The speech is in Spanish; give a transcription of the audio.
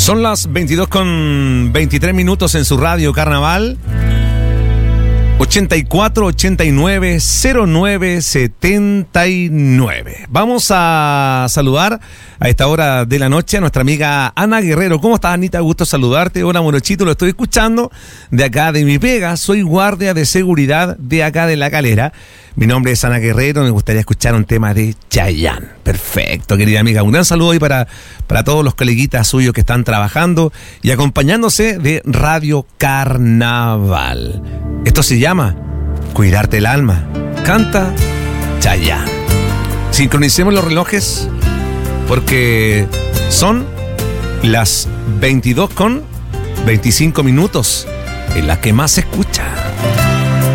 Son las 22:23 en su radio Carnaval. 84 89 09 79. Vamos a saludar a esta hora de la noche a nuestra amiga Ana Guerrero. ¿Cómo estás, Anita? Gusto saludarte. Hola, Morochito, lo estoy escuchando de acá de mi pega. Soy guardia de seguridad de acá de La Calera. Mi nombre es Ana Guerrero. Me gustaría escuchar un tema de Chayanne. Perfecto, querida amiga. Un gran saludo ahí para todos los coleguitas suyos que están trabajando y acompañándose de Radio Carnaval. Esto se llama Cuidarte el Alma. Canta Chayanne. Sincronicemos los relojes porque son las 22:25 en las que más se escucha.